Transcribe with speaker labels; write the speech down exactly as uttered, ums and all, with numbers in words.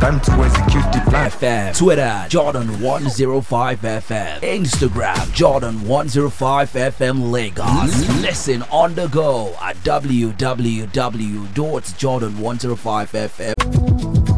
Speaker 1: time to execute the plan.
Speaker 2: F M, Twitter, Jordan one oh five F M, Instagram, Jordan one oh five F M Lagos. Listen on the go at w w w dot jordan one oh five f m.